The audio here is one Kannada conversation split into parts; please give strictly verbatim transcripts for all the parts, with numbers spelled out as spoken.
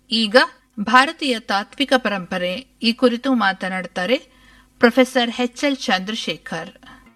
ಈಗ ಭಾರತೀಯ ತಾತ್ವಿಕ ಪರಂಪರೆ ಈ ಕುರಿತು ಮಾತನಾಡುತ್ತಾರೆ ಪ್ರೊಫೆಸರ್ ಎಚ್ ಎಲ್ ಚಂದ್ರಶೇಖರ್.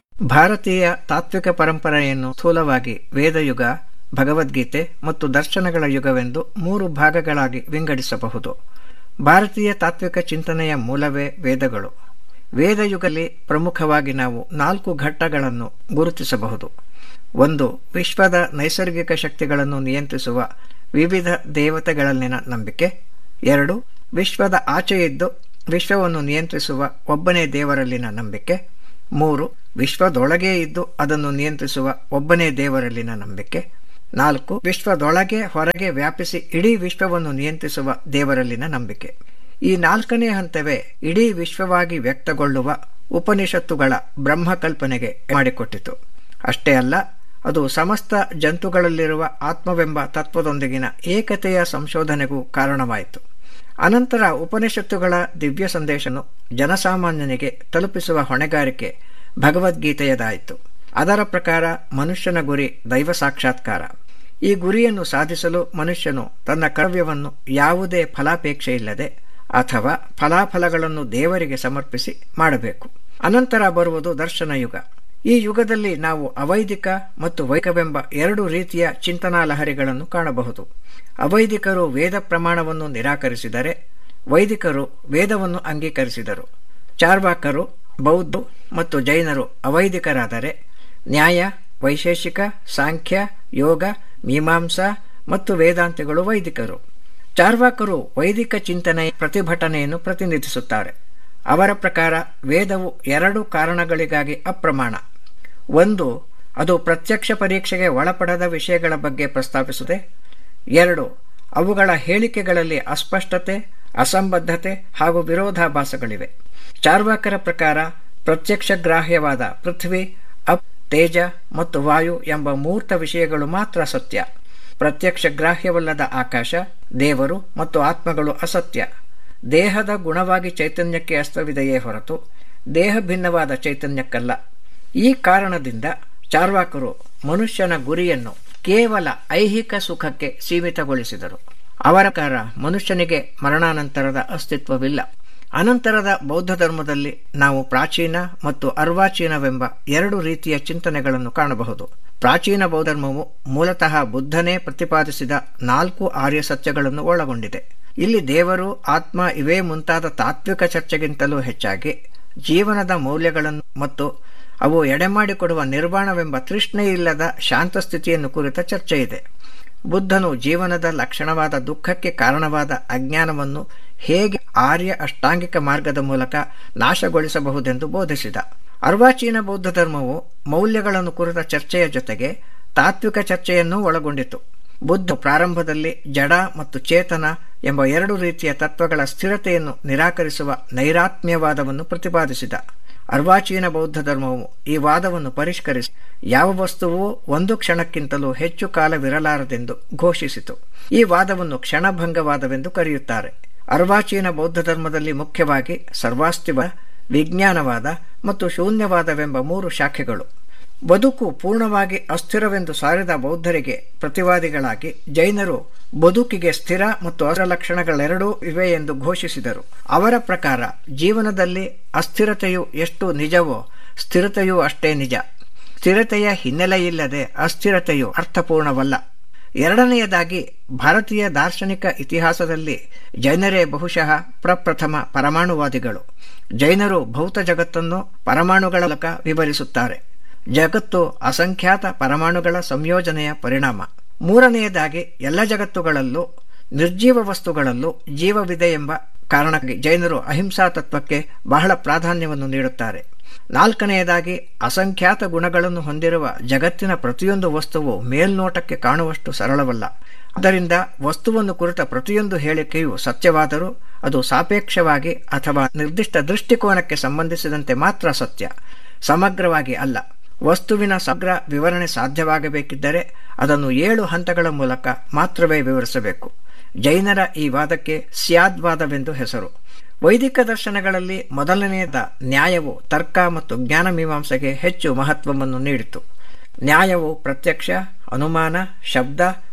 ಭಾರತೀಯ ತಾತ್ವಿಕ ಪರಂಪರೆಯನ್ನು ಸ್ಥೂಲವಾಗಿ ವೇದಯುಗ, ಭಗವದ್ಗೀತೆ ಮತ್ತು ದರ್ಶನಗಳ ಯುಗವೆಂದು ಮೂರು ಭಾಗಗಳಾಗಿ ವಿಂಗಡಿಸಬಹುದು. ಭಾರತೀಯ ತಾತ್ವಿಕ ಚಿಂತನೆಯ ಮೂಲವೇ ವೇದಗಳು. ವೇದಯುಗದಲ್ಲಿ ಪ್ರಮುಖವಾಗಿ ನಾವು ನಾಲ್ಕು ಘಟ್ಟಗಳನ್ನು ಗುರುತಿಸಬಹುದು. ಒಂದು, ವಿಶ್ವದ ನೈಸರ್ಗಿಕ ಶಕ್ತಿಗಳನ್ನು ನಿಯಂತ್ರಿಸುವ ವಿವಿಧ ದೇವತೆಗಳಲ್ಲಿನ ನಂಬಿಕೆ. ಎರಡು, ವಿಶ್ವದ ಆಚೆಯಿದ್ದು ವಿಶ್ವವನ್ನು ನಿಯಂತ್ರಿಸುವ ಒಬ್ಬನೇ ದೇವರಲ್ಲಿನ ನಂಬಿಕೆ. ಮೂರು, ವಿಶ್ವದೊಳಗೇ ಇದ್ದು ಅದನ್ನು ನಿಯಂತ್ರಿಸುವ ಒಬ್ಬನೇ ದೇವರಲ್ಲಿನ ನಂಬಿಕೆ. ನಾಲ್ಕು, ವಿಶ್ವದೊಳಗೆ ಹೊರಗೆ ವ್ಯಾಪಿಸಿ ಇಡೀ ವಿಶ್ವವನ್ನು ನಿಯಂತ್ರಿಸುವ ದೇವರಲ್ಲಿನ ನಂಬಿಕೆ. ಈ ನಾಲ್ಕನೇ ಹಂತವೇ ಇಡೀ ವಿಶ್ವವಾಗಿ ವ್ಯಕ್ತಗೊಳ್ಳುವ ಉಪನಿಷತ್ತುಗಳ ಬ್ರಹ್ಮಕಲ್ಪನೆಗೆ ಮಾಡಿಕೊಟ್ಟಿತು. ಅಷ್ಟೇ ಅಲ್ಲ, ಅದು ಸಮಸ್ತ ಜಂತುಗಳಲ್ಲಿರುವ ಆತ್ಮವೆಂಬ ತತ್ವದೊಂದಿಗಿನ ಏಕತೆಯ ಸಂಶೋಧನೆಗೂ ಕಾರಣವಾಯಿತು. ಅನಂತರ ಉಪನಿಷತ್ತುಗಳ ದಿವ್ಯ ಸಂದೇಶನು ಜನಸಾಮಾನ್ಯನಿಗೆ ತಲುಪಿಸುವ ಹೊಣೆಗಾರಿಕೆ ಭಗವದ್ಗೀತೆಯದಾಯಿತು. ಅದರ ಪ್ರಕಾರ ಮನುಷ್ಯನ ಗುರಿ ದೈವ ಸಾಕ್ಷಾತ್ಕಾರ. ಈ ಗುರಿಯನ್ನು ಸಾಧಿಸಲು ಮನುಷ್ಯನು ತನ್ನ ಕರ್ತವ್ಯವನ್ನು ಯಾವುದೇ ಫಲಾಪೇಕ್ಷೆಯಿಲ್ಲದೆ ಅಥವಾ ಫಲಾಫಲಗಳನ್ನು ದೇವರಿಗೆ ಸಮರ್ಪಿಸಿ ಮಾಡಬೇಕು. ಅನಂತರ ಬರುವುದು ದರ್ಶನ ಯುಗ. ಈ ಯುಗದಲ್ಲಿ ನಾವು ಅವೈದಿಕ ಮತ್ತು ವೈದಿಕವೆಂಬ ಎರಡು ರೀತಿಯ ಚಿಂತನಾ ಲಹರಿಗಳನ್ನು ಕಾಣಬಹುದು. ಅವೈದಿಕರು ವೇದ ಪ್ರಮಾಣವನ್ನು ನಿರಾಕರಿಸಿದರೆ, ವೈದಿಕರು ವೇದವನ್ನು ಅಂಗೀಕರಿಸಿದರು. ಚಾರ್ವಾಕರು, ಬೌದ್ಧ ಮತ್ತು ಜೈನರು ಅವೈದಿಕರಾದರೆ, ನ್ಯಾಯ, ವೈಶೇಷಿಕ, ಸಾಂಖ್ಯ, ಯೋಗ, ಮೀಮಾಂಸಾ ಮತ್ತು ವೇದಾಂತಿಗಳು ವೈದಿಕರು. ಚಾರ್ವಾಕರು ವೈದಿಕ ಚಿಂತನೆಯ ಪ್ರತಿಭಟನೆಯನ್ನು ಪ್ರತಿನಿಧಿಸುತ್ತಾರೆ. ಅವರ ಪ್ರಕಾರ ವೇದವು ಎರಡು ಕಾರಣಗಳಿಗಾಗಿ ಅಪ್ರಮಾಣ. ಒಂದು, ಅದು ಪ್ರತ್ಯಕ್ಷ ಪರೀಕ್ಷೆಗೆ ಒಳಪಡದ ವಿಷಯಗಳ ಬಗ್ಗೆ ಪ್ರಸ್ತಾಪಿಸುತ್ತದೆ. ಎರಡು, ಅವುಗಳ ಹೇಳಿಕೆಗಳಲ್ಲಿ ಅಸ್ಪಷ್ಟತೆ, ಅಸಂಬದ್ಧತೆ ಹಾಗೂ ವಿರೋಧಾಭಾಸಗಳಿವೆ. ಚಾರ್ವಾಕರ ಪ್ರಕಾರ ಪ್ರತ್ಯಕ್ಷಗ್ರಾಹ್ಯವಾದ ಪೃಥ್ವಿ, ಅಪ್, ತೇಜ ಮತ್ತು ವಾಯು ಎಂಬ ಮೂರ್ತ ವಿಷಯಗಳು ಮಾತ್ರ ಸತ್ಯ. ಪ್ರತ್ಯಕ್ಷಗ್ರಾಹ್ಯವಲ್ಲದ ಆಕಾಶ, ದೇವರು ಮತ್ತು ಆತ್ಮಗಳು ಅಸತ್ಯ. ದೇಹದ ಗುಣವಾಗಿ ಚೈತನ್ಯಕ್ಕೆ ಅಸ್ತವಿದೆಯೇ ಹೊರತು ದೇಹ ಭಿನ್ನವಾದ ಚೈತನ್ಯಕ್ಕಲ್ಲ. ಈ ಕಾರಣದಿಂದ ಚಾರ್ವಾಕರು ಮನುಷ್ಯನ ಗುರಿಯನ್ನು ಕೇವಲ ಐಹಿಕ ಸುಖಕ್ಕೆ ಸೀಮಿತಗೊಳಿಸಿದರು. ಅವರ ಪ್ರಕಾರ ಮನುಷ್ಯನಿಗೆ ಮರಣಾನಂತರದ ಅಸ್ತಿತ್ವವಿಲ್ಲ. ಅನಂತರದ ಬೌದ್ಧ ಧರ್ಮದಲ್ಲಿ ನಾವು ಪ್ರಾಚೀನ ಮತ್ತು ಅರ್ವಾಚೀನವೆಂಬ ಎರಡು ರೀತಿಯ ಚಿಂತನೆಗಳನ್ನು ಕಾಣಬಹುದು. ಪ್ರಾಚೀನ ಬೌದ್ಧಧರ್ಮವು ಮೂಲತಃ ಬುದ್ಧನೇ ಪ್ರತಿಪಾದಿಸಿದ ನಾಲ್ಕು ಆರ್ಯ ಸತ್ಯಗಳನ್ನು ಒಳಗೊಂಡಿದೆ. ಇಲ್ಲಿ ದೇವರು, ಆತ್ಮ ಇವೇ ಮುಂತಾದ ತಾತ್ವಿಕ ಚರ್ಚೆಗಿಂತಲೂ ಹೆಚ್ಚಾಗಿ ಜೀವನದ ಮೌಲ್ಯಗಳನ್ನು ಮತ್ತು ಅವು ಎಡೆಮಾಡಿಕೊಡುವ ನಿರ್ವಾಣವೆಂಬ ತೃಷ್ಣೆಯಿಲ್ಲದ ಶಾಂತ ಸ್ಥಿತಿಯನ್ನು ಕುರಿತ ಚರ್ಚೆ ಇದೆ. ಬುದ್ಧನು ಜೀವನದ ಲಕ್ಷಣವಾದ ದುಃಖಕ್ಕೆ ಕಾರಣವಾದ ಅಜ್ಞಾನವನ್ನು ಹೇಗೆ ಆರ್ಯ ಅಷ್ಟಾಂಗಿಕ ಮಾರ್ಗದ ಮೂಲಕ ನಾಶಗೊಳಿಸಬಹುದೆಂದು ಬೋಧಿಸಿದ. ಅರ್ವಾಚೀನ ಬೌದ್ಧ ಧರ್ಮವು ಮೌಲ್ಯಗಳನ್ನು ಕುರಿತ ಚರ್ಚೆಯ ಜೊತೆಗೆ ತಾತ್ವಿಕ ಚರ್ಚೆಯನ್ನೂ ಒಳಗೊಂಡಿತು. ಬುದ್ಧ ಪ್ರಾರಂಭದಲ್ಲಿ ಜಡ ಮತ್ತು ಚೇತನ ಎಂಬ ಎರಡು ರೀತಿಯ ತತ್ವಗಳ ಸ್ಥಿರತೆಯನ್ನು ನಿರಾಕರಿಸುವ ನೈರಾತ್ಮ್ಯವಾದವನ್ನು ಪ್ರತಿಪಾದಿಸಿದ. ಅರ್ವಾಚೀನ ಬೌದ್ಧ ಧರ್ಮವು ಈ ವಾದವನ್ನು ಪರಿಷ್ಕರಿಸಿ ಯಾವ ವಸ್ತುವೂ ಒಂದು ಕ್ಷಣಕ್ಕಿಂತಲೂ ಹೆಚ್ಚು ಕಾಲವಿರಲಾರದೆಂದು ಘೋಷಿಸಿತು. ಈ ವಾದವನ್ನು ಕ್ಷಣಭಂಗವಾದವೆಂದು ಕರೆಯುತ್ತಾರೆ. ಅರ್ವಾಚೀನ ಬೌದ್ಧ ಧರ್ಮದಲ್ಲಿ ಮುಖ್ಯವಾಗಿ ಸರ್ವಾಸ್ತಿವಾದ, ವಿಜ್ಞಾನವಾದ ಮತ್ತು ಶೂನ್ಯವಾದವೆಂಬ ಮೂರು ಶಾಖೆಗಳು. ಬದುಕು ಪೂರ್ಣವಾಗಿ ಅಸ್ಥಿರವೆಂದು ಸಾರಿದ ಬೌದ್ಧರಿಗೆ ಪ್ರತಿವಾದಿಗಳಾಗಿ ಜೈನರು ಬದುಕಿಗೆ ಸ್ಥಿರ ಮತ್ತು ಅಸ್ಥಿರ ಲಕ್ಷಣಗಳೆರಡೂ ಇವೆ ಎಂದು ಘೋಷಿಸಿದರು. ಅವರ ಪ್ರಕಾರ ಜೀವನದಲ್ಲಿ ಅಸ್ಥಿರತೆಯು ಎಷ್ಟು ನಿಜವೋ ಸ್ಥಿರತೆಯೂ ಅಷ್ಟೇ ನಿಜ. ಸ್ಥಿರತೆಯ ಹಿನ್ನೆಲೆಯಿಲ್ಲದೆ ಅಸ್ಥಿರತೆಯು ಅರ್ಥಪೂರ್ಣವಲ್ಲ. ಎರಡನೆಯದಾಗಿ, ಭಾರತೀಯ ದಾರ್ಶನಿಕ ಇತಿಹಾಸದಲ್ಲಿ ಜೈನರೇ ಬಹುಶಃ ಪ್ರಪ್ರಥಮ ಪರಮಾಣುವಾದಿಗಳು. ಜೈನರು ಭೌತ ಜಗತ್ತನ್ನು ಪರಮಾಣುಗಳ ಮೂಲಕ ವಿವರಿಸುತ್ತಾರೆ. ಜಗತ್ತು ಅಸಂಖ್ಯಾತ ಪರಮಾಣುಗಳ ಸಂಯೋಜನೆಯ ಪರಿಣಾಮ. ಮೂರನೆಯದಾಗಿ, ಎಲ್ಲ ಜಗತ್ತುಗಳಲ್ಲೂ ನಿರ್ಜೀವ ವಸ್ತುಗಳಲ್ಲೂ ಜೀವವಿದೆ ಎಂಬ ಕಾರಣಕ್ಕಾಗಿ ಜೈನರು ಅಹಿಂಸಾ ತತ್ವಕ್ಕೆ ಬಹಳ ಪ್ರಾಧಾನ್ಯವನ್ನು ನೀಡುತ್ತಾರೆ. ನಾಲ್ಕನೆಯದಾಗಿ, ಅಸಂಖ್ಯಾತ ಗುಣಗಳನ್ನು ಹೊಂದಿರುವ ಜಗತ್ತಿನ ಪ್ರತಿಯೊಂದು ವಸ್ತುವು ಮೇಲ್ನೋಟಕ್ಕೆ ಕಾಣುವಷ್ಟು ಸರಳವಲ್ಲ. ಆದ್ದರಿಂದ ವಸ್ತುವನ್ನು ಕುರಿತ ಪ್ರತಿಯೊಂದು ಹೇಳಿಕೆಯು ಸತ್ಯವಾದರೂ ಅದು ಸಾಪೇಕ್ಷವಾಗಿ ಅಥವಾ ನಿರ್ದಿಷ್ಟ ದೃಷ್ಟಿಕೋನಕ್ಕೆ ಸಂಬಂಧಿಸಿದಂತೆ ಮಾತ್ರ ಸತ್ಯ, ಸಮಗ್ರವಾಗಿ ಅಲ್ಲ. ವಸ್ತುವಿನ ಸಮಗ್ರ ವಿವರಣೆ ಸಾಧ್ಯವಾಗಬೇಕಿದ್ದರೆ ಅದನ್ನು ಏಳು ಹಂತಗಳ ಮೂಲಕ ಮಾತ್ರವೇ ವಿವರಿಸಬೇಕು. ಜೈನರ ಈ ವಾದಕ್ಕೆ ಸ್ಯಾದ್ವಾದವೆಂದು ಹೆಸರು. ವೈದಿಕ ದರ್ಶನಗಳಲ್ಲಿ ಮೊದಲನೆಯದ ನ್ಯಾಯವು ತರ್ಕ ಮತ್ತು ಜ್ಞಾನ ಮೀಮಾಂಸೆಗೆ ಹೆಚ್ಚು ಮಹತ್ವವನ್ನು ನೀಡಿತು. ನ್ಯಾಯವು ಪ್ರತ್ಯಕ್ಷ, ಅನುಮಾನ, ಶಬ್ದ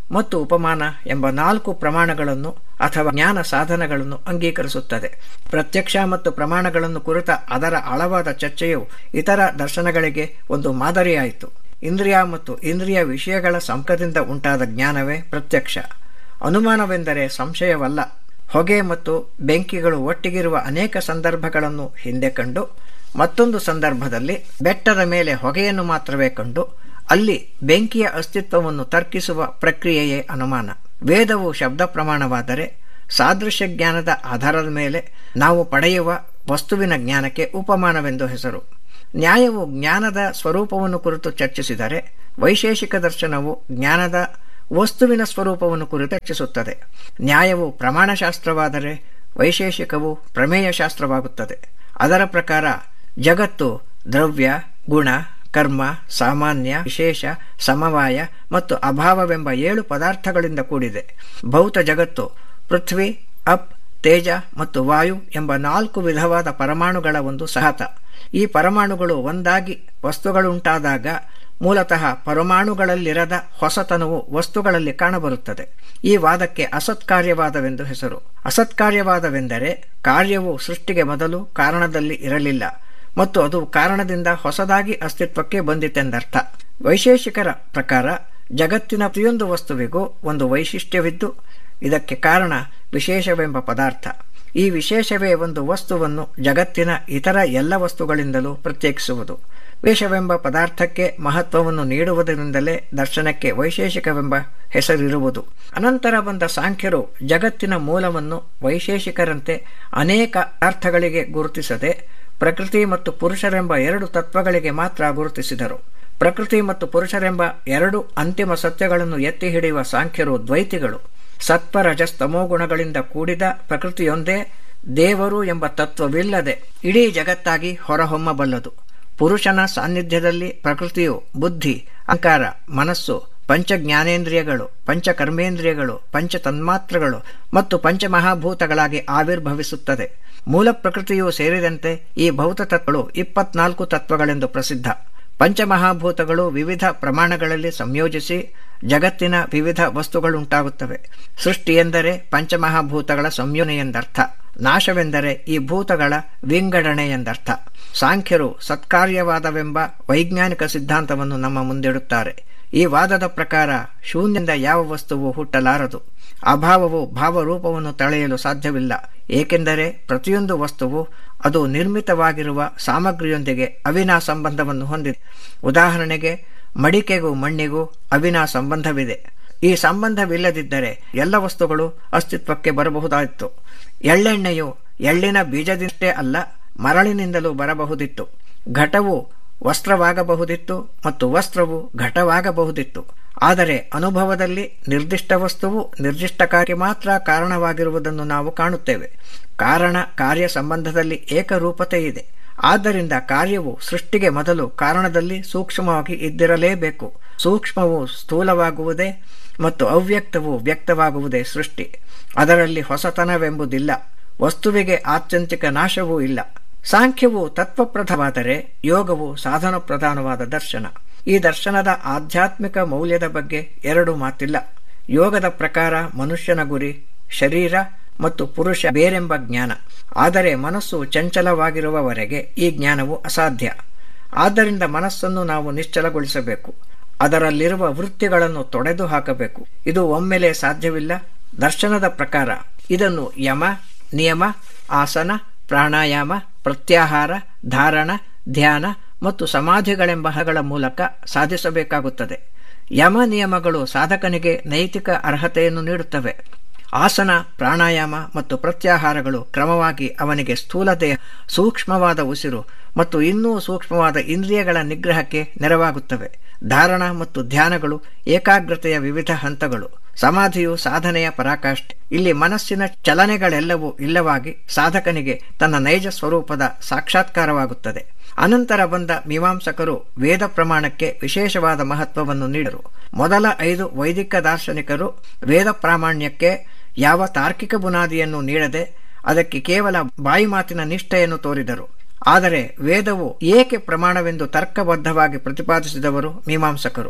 ಮತ್ತು ಉಪಮಾನ ಎಂಬ ನಾಲ್ಕು ಪ್ರಮಾಣಗಳನ್ನು ಅಥವಾ ಜ್ಞಾನ ಸಾಧನಗಳನ್ನು ಅಂಗೀಕರಿಸುತ್ತದೆ. ಪ್ರತ್ಯಕ್ಷ ಮತ್ತು ಪ್ರಮಾಣಗಳನ್ನು ಕುರಿತ ಅದರ ಆಳವಾದ ಚರ್ಚೆಯು ಇತರ ದರ್ಶನಗಳಿಗೆ ಒಂದು ಮಾದರಿಯಾಯಿತು. ಇಂದ್ರಿಯ ಮತ್ತು ಇಂದ್ರಿಯ ವಿಷಯಗಳ ಸಂಕದಿಂದ ಉಂಟಾದ ಜ್ಞಾನವೇ ಪ್ರತ್ಯಕ್ಷ. ಅನುಮಾನವೆಂದರೆ ಸಂಶಯವಲ್ಲ. ಹೊಗೆ ಮತ್ತು ಬೆಂಕಿಗಳು ಒಟ್ಟಿಗಿರುವ ಅನೇಕ ಸಂದರ್ಭಗಳನ್ನು ಹಿಂದೆ ಕಂಡು ಮತ್ತೊಂದು ಸಂದರ್ಭದಲ್ಲಿ ಬೆಟ್ಟದ ಮೇಲೆ ಹೊಗೆಯನ್ನು ಮಾತ್ರವೇ ಕಂಡು ಅಲ್ಲಿ ಬೆಂಕಿಯ ಅಸ್ತಿತ್ವವನ್ನು ತರ್ಕಿಸುವ ಪ್ರಕ್ರಿಯೆಯೇ ಅನುಮಾನ. ವೇದವು ಶಬ್ದ ಪ್ರಮಾಣವಾದರೆ ಸಾದೃಶ್ಯ ಜ್ಞಾನದ ಆಧಾರದ ಮೇಲೆ ನಾವು ಪಡೆಯುವ ವಸ್ತುವಿನ ಜ್ಞಾನಕ್ಕೆ ಉಪಮಾನವೆಂದು ಹೆಸರು. ನ್ಯಾಯವು ಜ್ಞಾನದ ಸ್ವರೂಪವನ್ನು ಕುರಿತು ಚರ್ಚಿಸಿದರೆ ವೈಶೇಷಿಕ ದರ್ಶನವು ಜ್ಞಾನದ ವಸ್ತುವಿನ ಸ್ವರೂಪವನ್ನು ಕುರಿತು ಚರ್ಚಿಸುತ್ತದೆ. ನ್ಯಾಯವು ಪ್ರಮಾಣಶಾಸ್ತ್ರವಾದರೆ ವೈಶೇಷಿಕವು ಪ್ರಮೇಯಶಾಸ್ತ್ರವಾಗುತ್ತದೆ. ಅದರ ಪ್ರಕಾರ ಜಗತ್ತು ದ್ರವ್ಯ, ಗುಣ, ಕರ್ಮ, ಸಾಮಾನ್ಯ, ವಿಶೇಷ, ಸಮವಾಯ ಮತ್ತು ಅಭಾವವೆಂಬ ಏಳು ಪದಾರ್ಥಗಳಿಂದ ಕೂಡಿದೆ. ಭೌತ ಜಗತ್ತು ಪೃಥ್ವಿ, ಅಪ್, ತೇಜ ಮತ್ತು ವಾಯು ಎಂಬ ನಾಲ್ಕು ವಿಧವಾದ ಪರಮಾಣುಗಳ ಒಂದು ಸಹತ. ಈ ಪರಮಾಣುಗಳು ಒಂದಾಗಿ ವಸ್ತುಗಳುಂಟಾದಾಗ ಮೂಲತಃ ಪರಮಾಣುಗಳಲ್ಲಿರದ ಹೊಸತನವು ವಸ್ತುಗಳಲ್ಲಿ ಕಾಣಬರುತ್ತದೆ. ಈ ವಾದಕ್ಕೆ ಅಸತ್ಕಾರ್ಯವಾದವೆಂದು ಹೆಸರು. ಅಸತ್ಕಾರ್ಯವಾದವೆಂದರೆ ಕಾರ್ಯವು ಸೃಷ್ಟಿಗೆ ಮೊದಲು ಕಾರಣದಲ್ಲಿ ಇರಲಿಲ್ಲ ಮತ್ತು ಅದು ಕಾರಣದಿಂದ ಹೊಸದಾಗಿ ಅಸ್ತಿತ್ವಕ್ಕೆ ಬಂದಿತೆಂದರ್ಥ. ವೈಶೇಷಿಕರ ಪ್ರಕಾರ ಜಗತ್ತಿನ ಪ್ರತಿಯೊಂದು ವಸ್ತುವಿಗೂ ಒಂದು ವೈಶಿಷ್ಟ್ಯವಿದ್ದು ಇದಕ್ಕೆ ಕಾರಣ ವಿಶೇಷವೆಂಬ ಪದಾರ್ಥ. ಈ ವಿಶೇಷವೇ ಒಂದು ವಸ್ತುವನ್ನು ಜಗತ್ತಿನ ಇತರ ಎಲ್ಲ ವಸ್ತುಗಳಿಂದಲೂ ಪ್ರತ್ಯೇಕಿಸುವುದು. ವಿಶೇಷವೆಂಬ ಪದಾರ್ಥಕ್ಕೆ ಮಹತ್ವವನ್ನು ನೀಡುವುದರಿಂದಲೇ ದರ್ಶನಕ್ಕೆ ವೈಶೇಷಿಕವೆಂಬ ಹೆಸರಿರುವುದು. ಅನಂತರ ಬಂದ ಸಾಂಖ್ಯರು ಜಗತ್ತಿನ ಮೂಲವನ್ನು ವೈಶೇಷಿಕರಂತೆ ಅನೇಕ ಅರ್ಥಗಳಿಗೆ ಗುರುತಿಸದೆ ಪ್ರಕೃತಿ ಮತ್ತು ಪುರುಷರೆಂಬ ಎರಡು ತತ್ವಗಳಿಗೆ ಮಾತ್ರ ಗುರುತಿಸಿದರು. ಪ್ರಕೃತಿ ಮತ್ತು ಪುರುಷರೆಂಬ ಎರಡು ಅಂತಿಮ ಸತ್ಯಗಳನ್ನು ಎತ್ತಿ ಹಿಡಿಯುವ ಸಾಂಖ್ಯರು ದ್ವೈತಿಗಳು. ಸತ್ವ ರಜಸ್ತಮೋ ಗುಣಗಳಿಂದ ಕೂಡಿದ ಪ್ರಕೃತಿಯೊಂದೇ ದೇವರು ಎಂಬ ತತ್ವವಿಲ್ಲದೆ ಇಡೀ ಜಗತ್ತಾಗಿ ಹೊರಹೊಮ್ಮಬಲ್ಲದು. ಪುರುಷನ ಸಾನ್ನಿಧ್ಯದಲ್ಲಿ ಪ್ರಕೃತಿಯು ಬುದ್ಧಿ, ಅಹಂಕಾರ, ಮನಸ್ಸು, ಪಂಚ ಜ್ಞಾನೇಂದ್ರಿಯಗಳು, ಪಂಚ ಕರ್ಮೇಂದ್ರಿಯಗಳು, ಪಂಚ ತನ್ಮಾತ್ರಗಳು ಮತ್ತು ಪಂಚಮಹಾಭೂತಗಳಾಗಿ ಆವಿರ್ಭವಿಸುತ್ತದೆ. ಮೂಲ ಪ್ರಕೃತಿಯೂ ಸೇರಿದಂತೆ ಈ ಭೌತ ತತ್ವಗಳು ಇಪ್ಪತ್ನಾಲ್ಕು ತತ್ವಗಳೆಂದು ಪ್ರಸಿದ್ಧ. ಪಂಚಮಹಾಭೂತಗಳು ವಿವಿಧ ಪ್ರಮಾಣಗಳಲ್ಲಿ ಸಂಯೋಜಿಸಿ ಜಗತ್ತಿನ ವಿವಿಧ ವಸ್ತುಗಳುಂಟಾಗುತ್ತವೆ. ಸೃಷ್ಟಿ ಎಂದರೆ ಪಂಚಮಹಾಭೂತಗಳ ಸಂಯೋಜನೆ ಎಂದರ್ಥ. ನಾಶವೆಂದರೆ ಈ ಭೂತಗಳ ವಿಂಗಡಣೆ ಎಂದರ್ಥ. ಸಾಂಖ್ಯರು ಸತ್ಕಾರ್ಯವಾದವೆಂಬ ವೈಜ್ಞಾನಿಕ ಸಿದ್ಧಾಂತವನ್ನು ನಮ್ಮ ಮುಂದಿಡುತ್ತಾರೆ. ಈ ವಾದದ ಪ್ರಕಾರ ಶೂನ್ಯದಿಂದ ಯಾವ ವಸ್ತುವು ಹುಟ್ಟಲಾರದು. ಅಭಾವವು ಭಾವರೂಪವನ್ನು ತಳೆಯಲು ಸಾಧ್ಯವಿಲ್ಲ, ಏಕೆಂದರೆ ಪ್ರತಿಯೊಂದು ವಸ್ತುವು ಅದು ನಿರ್ಮಿತವಾಗಿರುವ ಸಾಮಗ್ರಿಯೊಂದಿಗೆ ಅವಿನಾ ಸಂಬಂಧವನ್ನು ಹೊಂದಿದೆ. ಉದಾಹರಣೆಗೆ ಮಡಿಕೆಗೂ ಮಣ್ಣಿಗೂ ಅವಿನಾ ಸಂಬಂಧವಿದೆ. ಈ ಸಂಬಂಧವಿಲ್ಲದಿದ್ದರೆ ಎಲ್ಲ ವಸ್ತುಗಳು ಅಸ್ತಿತ್ವಕ್ಕೆ ಬರಬಹುದಾಯಿತು. ಎಳ್ಳೆಣ್ಣೆಯು ಎಳ್ಳಿನ ಬೀಜದಿಂದಷ್ಟೇ ಅಲ್ಲ, ಮರಳಿನಿಂದಲೂ ಬರಬಹುದಿತ್ತು. ಘಟವು ವಸ್ತ್ರವಾಗಬಹುದಿತ್ತು ಮತ್ತು ವಸ್ತ್ರವು ಘಟವಾಗಬಹುದಿತ್ತು. ಆದರೆ ಅನುಭವದಲ್ಲಿ ನಿರ್ದಿಷ್ಟ ವಸ್ತುವು ನಿರ್ದಿಷ್ಟ ಕಾರ್ಯಕ್ಕೆ ಮಾತ್ರ ಕಾರಣವಾಗಿರುವುದನ್ನು ನಾವು ಕಾಣುತ್ತೇವೆ. ಕಾರಣ ಕಾರ್ಯ ಸಂಬಂಧದಲ್ಲಿ ಏಕರೂಪತೆ ಇದೆ. ಆದ್ದರಿಂದ ಕಾರ್ಯವು ಸೃಷ್ಟಿಗೆ ಮೊದಲು ಕಾರಣದಲ್ಲಿ ಸೂಕ್ಷ್ಮವಾಗಿ ಇದ್ದಿರಲೇಬೇಕು. ಸೂಕ್ಷ್ಮವು ಸ್ಥೂಲವಾಗುವುದೇ ಮತ್ತು ಅವ್ಯಕ್ತವು ವ್ಯಕ್ತವಾಗುವುದೇ ಸೃಷ್ಟಿ. ಅದರಲ್ಲಿ ಹೊಸತನವೆಂಬುದಿಲ್ಲ. ವಸ್ತುವಿಗೆ ಆತ್ಯಂತಿಕ ನಾಶವೂ ಇಲ್ಲ. ಸಾಂಖ್ಯವು ತತ್ವಪ್ರಧಾನವಾದರೆ ಯೋಗವು ಸಾಧನ ಪ್ರಧಾನವಾದ ದರ್ಶನ. ಈ ದರ್ಶನದ ಆಧ್ಯಾತ್ಮಿಕ ಮೌಲ್ಯದ ಬಗ್ಗೆ ಎರಡು ಮಾತಿಲ್ಲ. ಯೋಗದ ಪ್ರಕಾರ ಮನುಷ್ಯನ ಗುರಿ ಶರೀರ ಮತ್ತು ಪುರುಷ ಬೇರೆಂಬ ಜ್ಞಾನ. ಆದರೆ ಮನಸ್ಸು ಚಂಚಲವಾಗಿರುವವರೆಗೆ ಈ ಜ್ಞಾನವು ಅಸಾಧ್ಯ. ಆದ್ದರಿಂದ ಮನಸ್ಸನ್ನು ನಾವು ನಿಶ್ಚಲಗೊಳಿಸಬೇಕು. ಅದರಲ್ಲಿರುವ ವೃತ್ತಿಗಳನ್ನು ತೊಡೆದು ಹಾಕಬೇಕು. ಇದು ಒಮ್ಮೆಲೆ ಸಾಧ್ಯವಿಲ್ಲ. ದರ್ಶನದ ಪ್ರಕಾರ ಇದನ್ನು ಯಮ, ನಿಯಮ, ಆಸನ, ಪ್ರಾಣಾಯಾಮ, ಪ್ರತ್ಯಾಹಾರ, ಧಾರಣ, ಧ್ಯಾನ ಮತ್ತು ಸಮಾಧಿಗಳೆಂಬ ಹಗಳ ಮೂಲಕ ಸಾಧಿಸಬೇಕಾಗುತ್ತದೆ. ಯಮ ನಿಯಮಗಳು ಸಾಧಕನಿಗೆ ನೈತಿಕ ಅರ್ಹತೆಯನ್ನು ನೀಡುತ್ತವೆ. ಆಸನ, ಪ್ರಾಣಾಯಾಮ ಮತ್ತು ಪ್ರತ್ಯಾಹಾರಗಳು ಕ್ರಮವಾಗಿ ಅವನಿಗೆ ಸ್ಥೂಲ ದೇಹ, ಸೂಕ್ಷ್ಮವಾದ ಉಸಿರು ಮತ್ತು ಇನ್ನೂ ಸೂಕ್ಷ್ಮವಾದ ಇಂದ್ರಿಯಗಳ ನಿಗ್ರಹಕ್ಕೆ ನೆರವಾಗುತ್ತವೆ. ಧಾರಣ ಮತ್ತು ಧ್ಯಾನಗಳು ಏಕಾಗ್ರತೆಯ ವಿವಿಧ ಹಂತಗಳು. ಸಮಾಧಿಯು ಸಾಧನೆಯ ಪರಾಕಾಷ್ಠೆ. ಇಲ್ಲಿ ಮನಸ್ಸಿನ ಚಲನೆಗಳೆಲ್ಲವೂ ಇಲ್ಲವಾಗಿ ಸಾಧಕನಿಗೆ ತನ್ನ ನೈಜ ಸ್ವರೂಪದ ಸಾಕ್ಷಾತ್ಕಾರವಾಗುತ್ತದೆ. ಅನಂತರ ಬಂದ ಮೀಮಾಂಸಕರು ವೇದ ಪ್ರಮಾಣಕ್ಕೆ ವಿಶೇಷವಾದ ಮಹತ್ವವನ್ನು ನೀಡರು. ಮೊದಲ ಐದು ವೈದಿಕ ದಾರ್ಶನಿಕರು ವೇದ ಪ್ರಾಮಾಣ್ಯಕ್ಕೆ ಯಾವ ತಾರ್ಕಿಕ ಬುನಾದಿಯನ್ನು ನೀಡದೆ ಅದಕ್ಕೆ ಕೇವಲ ಬಾಯಿ ಮಾತಿನ ನಿಷ್ಠೆಯನ್ನು ತೋರಿದರು. ಆದರೆ ವೇದವು ಏಕೆ ಪ್ರಮಾಣವೆಂದು ತರ್ಕಬದ್ಧವಾಗಿ ಪ್ರತಿಪಾದಿಸಿದವರು ಮೀಮಾಂಸಕರು.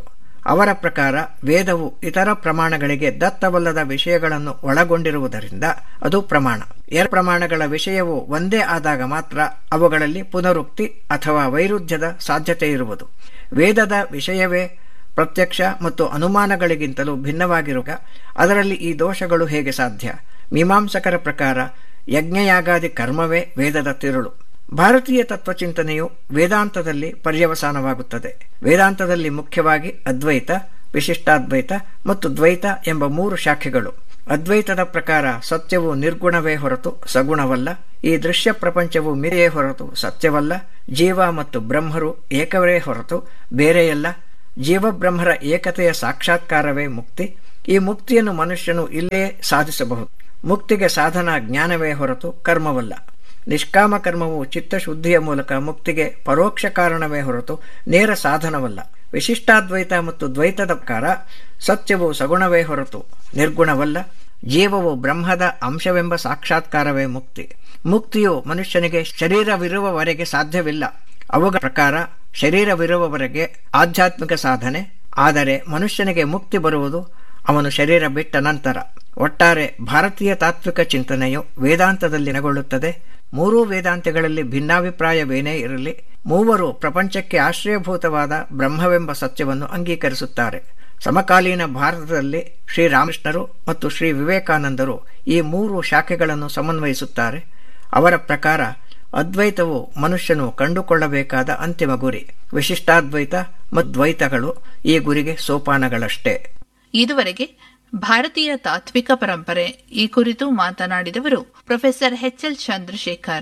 ಅವರ ಪ್ರಕಾರ ವೇದವು ಇತರ ಪ್ರಮಾಣಗಳಿಗೆ ದತ್ತವಲ್ಲದ ವಿಷಯಗಳನ್ನು ಒಳಗೊಂಡಿರುವುದರಿಂದ ಅದು ಪ್ರಮಾಣ. ಎರಡು ಪ್ರಮಾಣಗಳ ವಿಷಯವು ಒಂದೇ ಆದಾಗ ಮಾತ್ರ ಅವುಗಳಲ್ಲಿ ಪುನರುಕ್ತಿ ಅಥವಾ ವೈರುಧ್ಯದ ಸಾಧ್ಯತೆ ಇರುವುದು. ವೇದದ ವಿಷಯವೇ ಪ್ರತ್ಯಕ್ಷ ಮತ್ತು ಅನುಮಾನಗಳಿಗಿಂತಲೂ ಭಿನ್ನವಾಗಿರುವ ಅದರಲ್ಲಿ ಈ ದೋಷಗಳು ಹೇಗೆ ಸಾಧ್ಯ? ಮೀಮಾಂಸಕರ ಪ್ರಕಾರ ಯಜ್ಞಯಾಗಾದಿ ಕರ್ಮವೇ ವೇದದ ತಿರುಳು. ಭಾರತೀಯ ತತ್ವಚಿಂತನೆಯು ವೇದಾಂತದಲ್ಲಿ ಪರ್ಯವಸಾನವಾಗುತ್ತದೆ. ವೇದಾಂತದಲ್ಲಿ ಮುಖ್ಯವಾಗಿ ಅದ್ವೈತ, ವಿಶಿಷ್ಟಾದ್ವೈತ ಮತ್ತು ದ್ವೈತ ಎಂಬ ಮೂರು ಶಾಖೆಗಳು. ಅದ್ವೈತದ ಪ್ರಕಾರ ಸತ್ಯವು ನಿರ್ಗುಣವೇ ಹೊರತು ಸಗುಣವಲ್ಲ. ಈ ದೃಶ್ಯ ಪ್ರಪಂಚವು ಮಿಥ್ಯೆಯೇ ಹೊರತು ಸತ್ಯವಲ್ಲ. ಜೀವ ಮತ್ತು ಬ್ರಹ್ಮರು ಏಕವೇ ಹೊರತು ಬೇರೆಯಲ್ಲ. ಜೀವಬ್ರಹ್ಮರ ಏಕತೆಯ ಸಾಕ್ಷಾತ್ಕಾರವೇ ಮುಕ್ತಿ. ಈ ಮುಕ್ತಿಯನ್ನು ಮನುಷ್ಯನು ಇಲ್ಲೇ ಸಾಧಿಸಬಹುದು. ಮುಕ್ತಿಗೆ ಸಾಧನ ಜ್ಞಾನವೇ ಹೊರತು ಕರ್ಮವಲ್ಲ. ನಿಷ್ಕಾಮ ಕರ್ಮವು ಚಿತ್ತಶುದ್ಧಿಯ ಮೂಲಕ ಮುಕ್ತಿಗೆ ಪರೋಕ್ಷ ಕಾರಣವೇ ಹೊರತು ನೇರ ಸಾಧನವಲ್ಲ. ವಿಶಿಷ್ಟಾದ್ವೈತ ಮತ್ತು ದ್ವೈತದ ಪ್ರಕಾರ ಸತ್ಯವು ಸಗುಣವೇ ಹೊರತು ನಿರ್ಗುಣವಲ್ಲ. ಜೀವವು ಬ್ರಹ್ಮದ ಅಂಶವೆಂಬ ಸಾಕ್ಷಾತ್ಕಾರವೇ ಮುಕ್ತಿ. ಮುಕ್ತಿಯು ಮನುಷ್ಯನಿಗೆ ಶರೀರವಿರುವವರೆಗೆ ಸಾಧ್ಯವಿಲ್ಲ. ಅವುಗಳ ಪ್ರಕಾರ ಶರೀರವಿರುವವರೆಗೆ ಆಧ್ಯಾತ್ಮಿಕ ಸಾಧನೆ. ಆದರೆ ಮನುಷ್ಯನಿಗೆ ಮುಕ್ತಿ ಬರುವುದು ಅವನು ಶರೀರ ಬಿಟ್ಟ ನಂತರ. ಒಟ್ಟಾರೆ ಭಾರತೀಯ ತಾತ್ವಿಕ ಚಿಂತನೆಯು ವೇದಾಂತದಲ್ಲಿ ನೆಲೆಗೊಳ್ಳುತ್ತದೆ. ಮೂರೂ ವೇದಾಂತಗಳಲ್ಲಿ ಭಿನ್ನಾಭಿಪ್ರಾಯವೇನೇ ಇರಲಿ, ಮೂವರು ಪ್ರಪಂಚಕ್ಕೆ ಆಶ್ರಯಭೂತವಾದ ಬ್ರಹ್ಮವೆಂಬ ಸತ್ಯವನ್ನು ಅಂಗೀಕರಿಸುತ್ತಾರೆ. ಸಮಕಾಲೀನ ಭಾರತದಲ್ಲಿ ಶ್ರೀರಾಮಕೃಷ್ಣರು ಮತ್ತು ಶ್ರೀ ವಿವೇಕಾನಂದರು ಈ ಮೂರು ಶಾಖೆಗಳನ್ನು ಸಮನ್ವಯಿಸುತ್ತಾರೆ. ಅವರ ಪ್ರಕಾರ ಅದ್ವೈತವು ಮನುಷ್ಯನು ಕಂಡುಕೊಳ್ಳಬೇಕಾದ ಅಂತಿಮ ಗುರಿ. ವಿಶಿಷ್ಟಾದ್ವೈತ ಮತ್ತು ದ್ವೈತಗಳು ಈ ಗುರಿಗೆ ಸೋಪಾನಗಳಷ್ಟೇ. ಇದುವರೆಗೆ ಭಾರತೀಯ ತಾತ್ವಿಕ ಪರಂಪರೆ ಈ ಕುರಿತು ಮಾತನಾಡಿದವರು ಪ್ರೊಫೆಸರ್ ಎಚ್ ಎಲ್ ಚಂದ್ರಶೇಖರ್.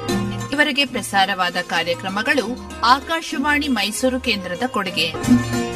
ಇವರೆಗೆ ಪ್ರಸಾರವಾದ ಕಾರ್ಯಕ್ರಮಗಳು ಆಕಾಶವಾಣಿ ಮೈಸೂರು ಕೇಂದ್ರದ ಕೊಡುಗೆ.